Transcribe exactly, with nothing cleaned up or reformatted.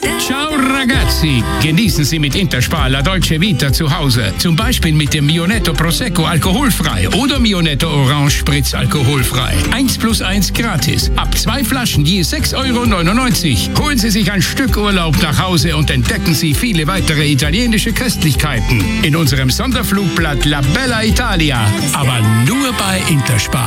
Ciao ragazzi, genießen Sie mit Interspar La Dolce Vita zu Hause. Zum Beispiel mit dem Mionetto Prosecco alkoholfrei oder Mionetto Orange Spritz alkoholfrei. eins plus eins gratis. Ab zwei Flaschen je sechs Euro neunundneunzig. Holen Sie sich ein Stück Urlaub nach Hause und entdecken Sie viele weitere italienische Köstlichkeiten in unserem Sonderflugblatt La Bella Italia. Aber nur bei Interspar.